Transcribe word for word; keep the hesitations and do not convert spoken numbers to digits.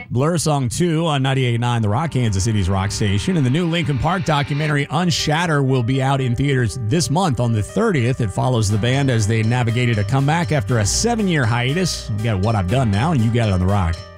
Blur Song two on ninety-eight point nine The Rock, Kansas City's rock station. And the new Linkin Park documentary Unshatter will be out in theaters this month on the thirtieth. It follows the band as they navigated a comeback after a seven-year hiatus. We got What I've Done now, and you got it on The Rock.